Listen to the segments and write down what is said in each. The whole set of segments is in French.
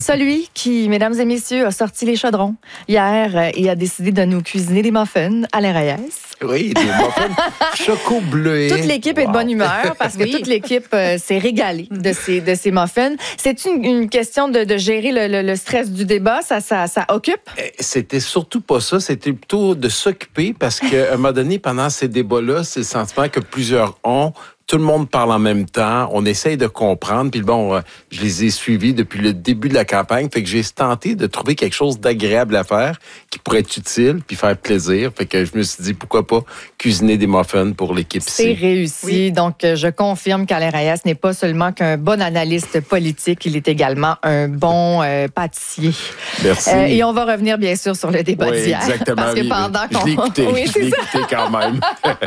Celui qui, mesdames et messieurs, a sorti les chaudrons hier et a décidé de nous cuisiner des muffins, Alain Reyes. Oui, des muffins choco-bleués. Toute l'équipe est de bonne humeur parce que toute l'équipe s'est régalée de ces muffins. C'est une question de gérer le stress du débat? Ça occupe? C'était surtout pas ça. C'était plutôt de s'occuper parce qu'à un moment donné, pendant ces débats-là, c'est le sentiment que plusieurs ont. Tout le monde parle en même temps. On essaye de comprendre. Puis bon, je les ai suivis depuis le début de la campagne. Fait que j'ai tenté de trouver quelque chose d'agréable à faire qui pourrait être utile puis faire plaisir. Fait que je me suis dit, pourquoi pas cuisiner des muffins pour l'équipe ici. C'est réussi. Oui. Donc, je confirme qu'Alain Reyes n'est pas seulement qu'un bon analyste politique, il est également un bon pâtissier. Merci. Et on va revenir, bien sûr, sur le débat d'hier. Exactement. Parce que pendant je l'ai écouté. Oui, je l'ai écouté quand même.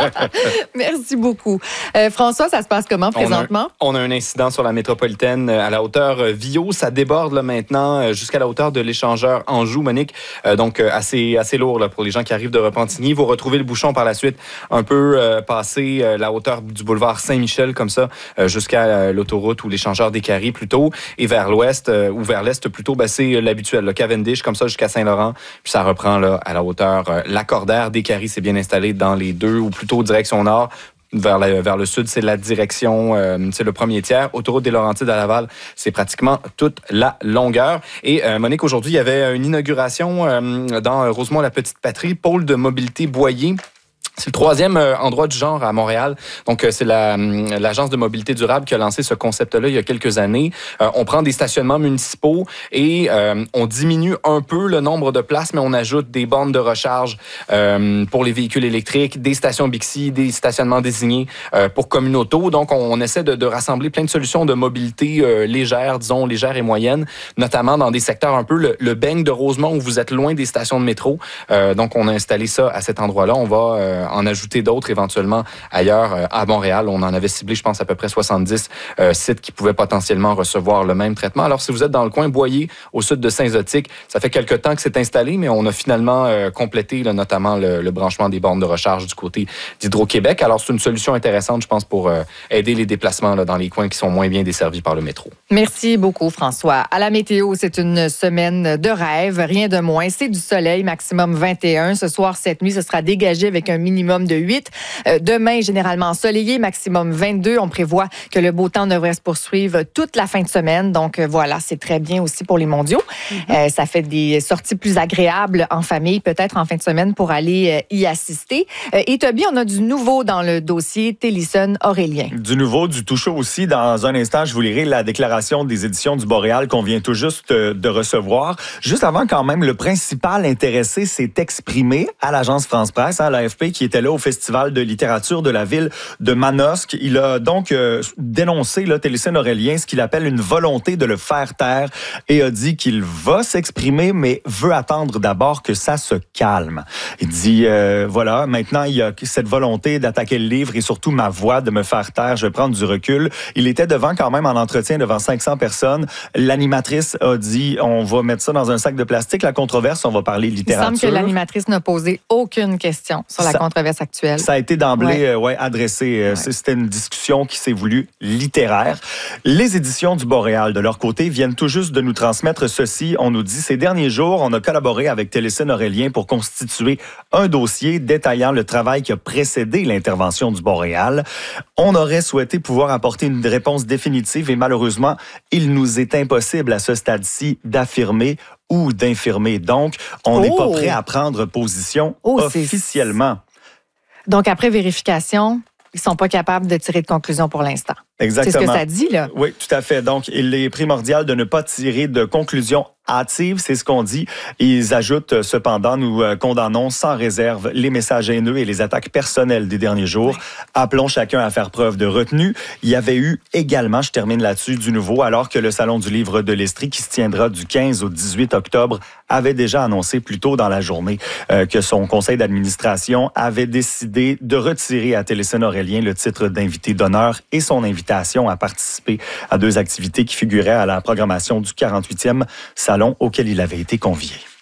Merci beaucoup. François, ça se passe comment présentement? On a un incident sur la métropolitaine à la hauteur Viau. Ça déborde là, maintenant jusqu'à la hauteur de l'échangeur Anjou, Monique. Donc, assez lourd là, pour les gens qui arrivent de Repentigny. Vous retrouvez le bouchon par la suite un peu passé la hauteur du boulevard Saint-Michel, comme ça, jusqu'à l'autoroute ou l'échangeur des Caries plutôt. Et vers l'ouest ou vers l'est plutôt, c'est l'habituel, le Cavendish, comme ça, jusqu'à Saint-Laurent. Puis ça reprend là, à la hauteur Lacordaire des Caries. C'est bien installé dans les deux ou plutôt direction nord. Vers le sud, c'est la direction, c'est le premier tiers. Autoroute des Laurentides à Laval, c'est pratiquement toute la longueur. Et Monique, aujourd'hui, il y avait une inauguration dans Rosemont-la-Petite-Patrie, pôle de mobilité Boyer. C'est le troisième endroit du genre à Montréal. Donc, c'est l'Agence de mobilité durable qui a lancé ce concept-là il y a quelques années. On prend des stationnements municipaux et on diminue un peu le nombre de places, mais on ajoute des bornes de recharge pour les véhicules électriques, des stations Bixi, des stationnements désignés pour communauto. Donc, on essaie de rassembler plein de solutions de mobilité légère, disons légère et moyenne, notamment dans des secteurs un peu le beigne de Rosemont où vous êtes loin des stations de métro. Donc, on a installé ça à cet endroit-là. On va en ajouter d'autres éventuellement ailleurs à Montréal. On en avait ciblé, je pense, à peu près 70 sites qui pouvaient potentiellement recevoir le même traitement. Alors, si vous êtes dans le coin Boyer, au sud de Saint-Zotique, ça fait quelque temps que c'est installé, mais on a finalement complété là, notamment le branchement des bornes de recharge du côté d'Hydro-Québec. Alors, c'est une solution intéressante, je pense, pour aider les déplacements là, dans les coins qui sont moins bien desservis par le métro. Merci beaucoup, François. À la météo, c'est une semaine de rêve, rien de moins. C'est du soleil, maximum 21. Ce soir, cette nuit, ce sera dégagé avec un minimum de 8. Demain, généralement ensoleillé, maximum 22. On prévoit que le beau temps devrait se poursuivre toute la fin de semaine. Donc, voilà, c'est très bien aussi pour les mondiaux. Ça fait des sorties plus agréables en famille, peut-être en fin de semaine, pour aller y assister. Et Toby, on a du nouveau dans le dossier Télisson-Aurélien. Du nouveau, du tout chaud aussi. Dans un instant, je vous lirai la déclaration des éditions du Boréal qu'on vient tout juste de recevoir. Juste avant, quand même, le principal intéressé s'est exprimé à l'agence France-Presse, l'AFP, qui était là au Festival de littérature de la ville de Manosque. Il a donc dénoncé Télisson-Aurélien, ce qu'il appelle une volonté de le faire taire, et a dit qu'il va s'exprimer, mais veut attendre d'abord que ça se calme. Il dit, voilà, maintenant, il y a cette volonté d'attaquer le livre et surtout ma voix, de me faire taire, je vais prendre du recul. Il était devant quand même en entretien devant 500 personnes. L'animatrice a dit, on va mettre ça dans un sac de plastique, la controverse, on va parler littérature. Il semble que l'animatrice n'a posé aucune question sur la controverse actuelle. Ça a été d'emblée adressé. C'était une discussion qui s'est voulue littéraire. Les éditions du Boréal, de leur côté, viennent tout juste de nous transmettre ceci. On nous dit, ces derniers jours, on a collaboré avec Télisson-Aurélien pour constituer un dossier détaillant le travail qui a précédé l'intervention du Boréal. On aurait souhaité pouvoir apporter une réponse définitive et malheureusement, il nous est impossible à ce stade-ci d'affirmer ou d'infirmer. Donc, on n'est pas prêt à prendre position officiellement. Donc, après vérification, ils ne sont pas capables de tirer de conclusion pour l'instant. Exactement. C'est ce que ça dit, là? Oui, tout à fait. Donc, il est primordial de ne pas tirer de conclusion hâtive, c'est ce qu'on dit. Ils ajoutent cependant, nous condamnons sans réserve les messages haineux et les attaques personnelles des derniers jours. Appelons chacun à faire preuve de retenue. Il y avait eu également, je termine là-dessus, du nouveau, alors que le Salon du livre de l'Estrie, qui se tiendra du 15 au 18 octobre, avait déjà annoncé plus tôt dans la journée que son conseil d'administration avait décidé de retirer à Télisson-Aurélien le titre d'invité d'honneur et son invitation à participer à 2 activités qui figuraient à la programmation du 48e salon auquel il avait été convié.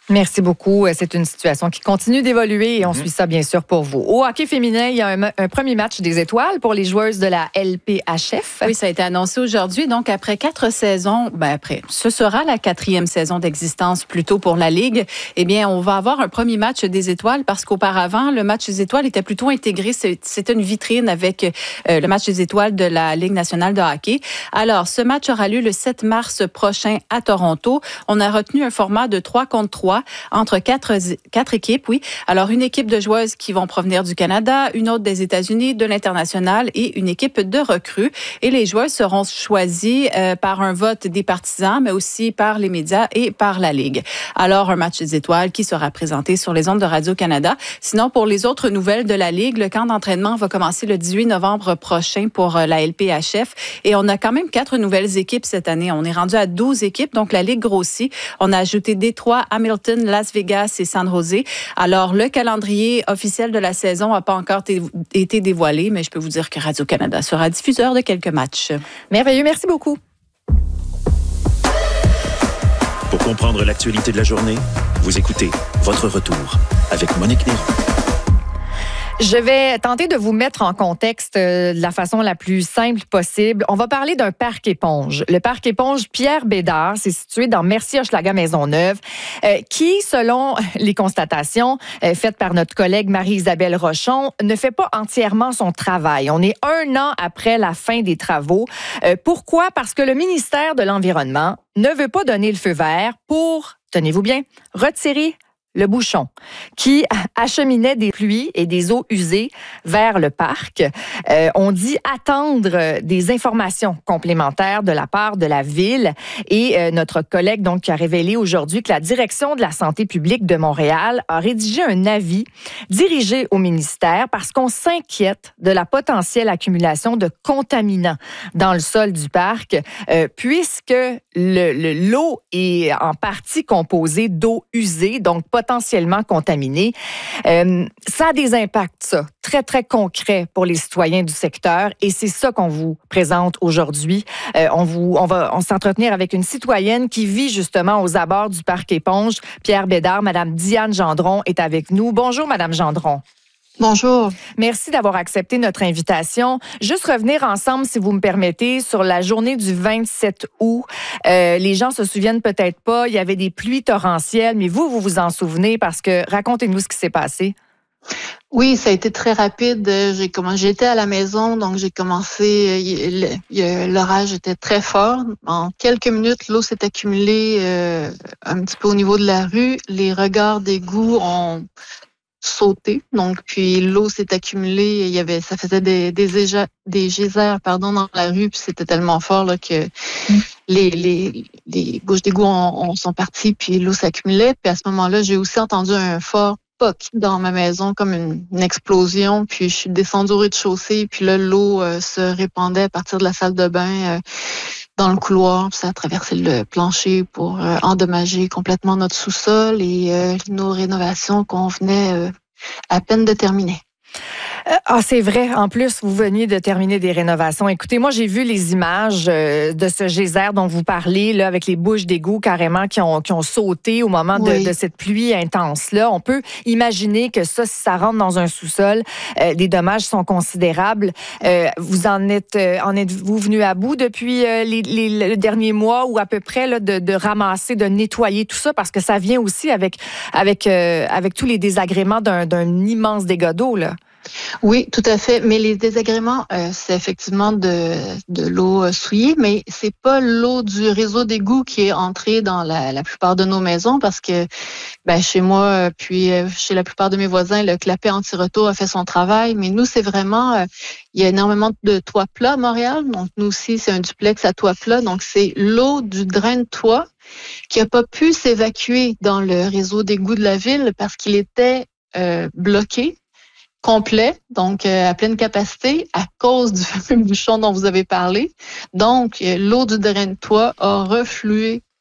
Merci beaucoup. C'est une situation qui continue d'évoluer et on suit ça, bien sûr, pour vous. Au hockey féminin, il y a un premier match des étoiles pour les joueuses de la LPHF. Oui, ça a été annoncé aujourd'hui. Donc, après 4 saisons, ce sera la 4e saison d'existence plutôt pour la Ligue. Eh bien, on va avoir un premier match des étoiles parce qu'auparavant, le match des étoiles était plutôt intégré. C'était une vitrine avec le match des étoiles de la Ligue nationale de hockey. Alors, ce match aura lieu le 7 mars prochain à Toronto. On a retenu un format de 3 contre 3 entre 4 équipes, oui. Alors, une équipe de joueuses qui vont provenir du Canada, une autre des États-Unis, de l'international et une équipe de recrues. Et les joueuses seront choisies par un vote des partisans, mais aussi par les médias et par la Ligue. Alors, un match des étoiles qui sera présenté sur les ondes de Radio-Canada. Sinon, pour les autres nouvelles de la Ligue, le camp d'entraînement va commencer le 18 novembre prochain pour la LPHF. Et on a quand même 4 nouvelles équipes cette année. On est rendu à 12 équipes, donc la Ligue grossit. On a ajouté Détroit, Hamilton, Las Vegas et San Jose. Alors, le calendrier officiel de la saison n'a pas encore été dévoilé, mais je peux vous dire que Radio-Canada sera diffuseur de quelques matchs. Merveilleux, merci beaucoup. Pour comprendre l'actualité de la journée, vous écoutez Votre Retour avec Monique Néron. Je vais tenter de vous mettre en contexte de la façon la plus simple possible. On va parler d'un parc éponge. Le parc éponge Pierre Bédard, c'est situé dans Mercier-Hochelaga-Maisonneuve, qui, selon les constatations faites par notre collègue Marie-Isabelle Rochon, ne fait pas entièrement son travail. On est 1 an après la fin des travaux. Pourquoi? Parce que le ministère de l'Environnement ne veut pas donner le feu vert pour, tenez-vous bien, retirer le bouchon qui acheminait des pluies et des eaux usées vers le parc. On dit attendre des informations complémentaires de la part de la ville et notre collègue donc qui a révélé aujourd'hui que la direction de la santé publique de Montréal a rédigé un avis dirigé au ministère parce qu'on s'inquiète de la potentielle accumulation de contaminants dans le sol du parc puisque l'eau est en partie composée d'eau usée, donc potentiellement contaminée. Ça a des impacts, ça, très, très concrets pour les citoyens du secteur et c'est ça qu'on vous présente aujourd'hui. On va s'entretenir avec une citoyenne qui vit justement aux abords du parc éponge. Pierre Bédard, Madame Diane Gendron est avec nous. Bonjour, Madame Gendron. Bonjour. Merci d'avoir accepté notre invitation. Juste revenir ensemble, si vous me permettez, sur la journée du 27 août. Les gens se souviennent peut-être pas, il y avait des pluies torrentielles, mais vous vous en souvenez parce que racontez-nous ce qui s'est passé. Oui, ça a été très rapide. J'étais à la maison, donc j'ai commencé. L'orage était très fort. En quelques minutes, l'eau s'est accumulée un petit peu au niveau de la rue. Les regards d'égout ont sauté, donc puis l'eau s'est accumulée. Ça faisait des geysers, dans la rue, puis c'était tellement fort là que les bouches d'égout sont parties, puis l'eau s'accumulait. Puis à ce moment-là, j'ai aussi entendu un fort poc dans ma maison, comme une explosion. Puis je suis descendue au rez-de-chaussée, puis là l'eau se répandait à partir de la salle de bain. Dans le couloir, puis ça a traversé le plancher pour endommager complètement notre sous-sol et nos rénovations qu'on venait à peine de terminer. C'est vrai. En plus, vous veniez de terminer des rénovations. Écoutez, moi, j'ai vu les images de ce geyser dont vous parlez, là, avec les bouches d'égout carrément qui ont sauté au moment de cette pluie intense-là. On peut imaginer que ça, si ça rentre dans un sous-sol, les dommages sont considérables. Vous êtes-vous venu à bout depuis les derniers mois ou à peu près là, de ramasser, de nettoyer tout ça? Parce que ça vient aussi avec tous les désagréments d'un immense dégât d'eau, là. Oui, tout à fait. Mais les désagréments, c'est effectivement de l'eau souillée, mais c'est pas l'eau du réseau d'égout qui est entrée dans la plupart de nos maisons parce que chez moi, puis chez la plupart de mes voisins, le clapet anti-retour a fait son travail. Mais nous, c'est vraiment, il y a énormément de toits plats à Montréal. Donc, nous aussi, c'est un duplex à toit plat. Donc, c'est l'eau du drain de toit qui a pas pu s'évacuer dans le réseau d'égout de la ville parce qu'il était bloqué. Complet, donc à pleine capacité, à cause du fameux bouchon dont vous avez parlé. Donc, l'eau du drain de toit a reflué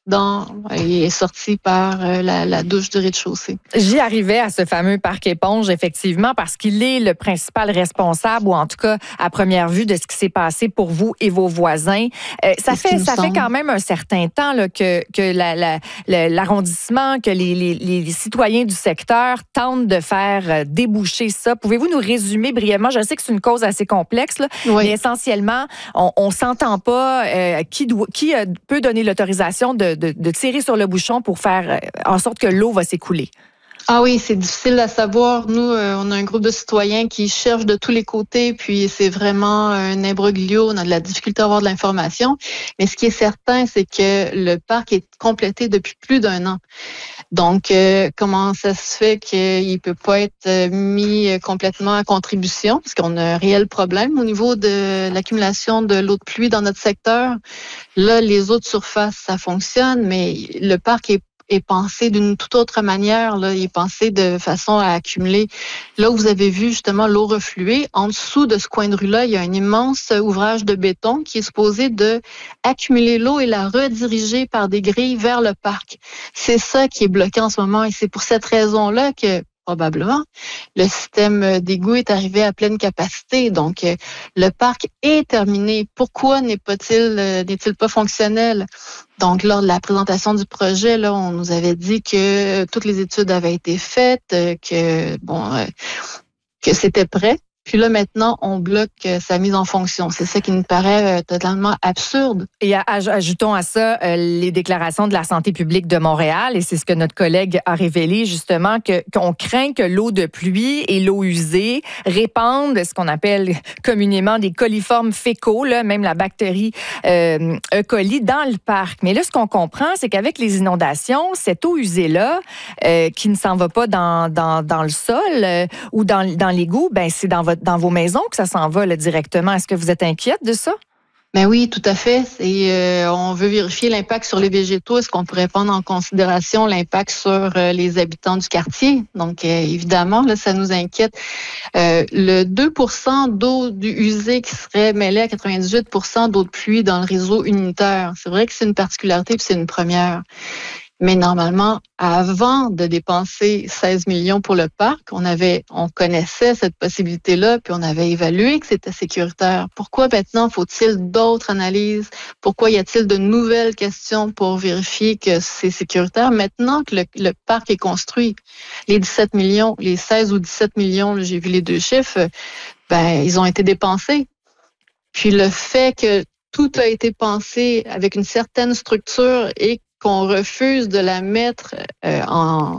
et est sorti par la douche du rez-de-chaussée. J'y arrivais à ce fameux parc éponge, effectivement, parce qu'il est le principal responsable, ou en tout cas à première vue, de ce qui s'est passé pour vous et vos voisins. Ça fait quand même un certain temps là, que l'arrondissement, que les citoyens du secteur tentent de faire déboucher ça. Pouvez-vous nous résumer brièvement? Je sais que c'est une cause assez complexe, là, oui. Mais essentiellement, on s'entend pas qui peut donner l'autorisation de tirer sur le bouchon pour faire en sorte que l'eau va s'écouler. Ah oui, c'est difficile à savoir. Nous, on a un groupe de citoyens qui cherchent de tous les côtés, puis c'est vraiment un imbroglio. On a de la difficulté à avoir de l'information. Mais ce qui est certain, c'est que le parc est complété depuis plus d'1 an. Donc, comment ça se fait qu'il peut pas être mis complètement à contribution? Parce qu'on a un réel problème au niveau de l'accumulation de l'eau de pluie dans notre secteur. Là, les eaux de surface, ça fonctionne, mais le parc est pensé d'une toute autre manière. Là. Il est pensé de façon à accumuler. Là où vous avez vu justement l'eau refluer, en dessous de ce coin de rue-là, il y a un immense ouvrage de béton qui est supposé de accumuler l'eau et la rediriger par des grilles vers le parc. C'est ça qui est bloqué en ce moment et c'est pour cette raison-là que probablement, le système d'égout est arrivé à pleine capacité. Donc, le parc est terminé. Pourquoi n'est-il pas fonctionnel? Donc, lors de la présentation du projet, là, on nous avait dit que toutes les études avaient été faites, que c'était prêt. Puis là, maintenant, on bloque sa mise en fonction. C'est ça qui nous paraît totalement absurde. Et ajoutons à ça les déclarations de la santé publique de Montréal, et c'est ce que notre collègue a révélé, justement, qu'on craint que l'eau de pluie et l'eau usée répandent ce qu'on appelle communément des coliformes fécaux, là, même la bactérie E. coli, dans le parc. Mais là, ce qu'on comprend, c'est qu'avec les inondations, cette eau usée-là, qui ne s'en va pas dans le sol ou dans l'égout, ben c'est dans vos maisons que ça s'en va là, directement. Est-ce que vous êtes inquiète de ça? Ben oui, tout à fait. On veut vérifier l'impact sur les végétaux. Est-ce qu'on pourrait prendre en considération l'impact sur les habitants du quartier? Donc, évidemment, là, ça nous inquiète. Le 2% d'eau usée qui serait mêlée à 98% d'eau de pluie dans le réseau unitaire. C'est vrai que c'est une particularité puis c'est une première. Mais normalement, avant de dépenser 16 millions pour le parc, on connaissait cette possibilité-là, puis on avait évalué que c'était sécuritaire. Pourquoi maintenant faut-il d'autres analyses? Pourquoi y a-t-il de nouvelles questions pour vérifier que c'est sécuritaire maintenant que le parc est construit? Les 17 millions, les 16 ou 17 millions, j'ai vu les 2 chiffres, ils ont été dépensés. Puis le fait que tout a été pensé avec une certaine structure et qu'on refuse de la mettre en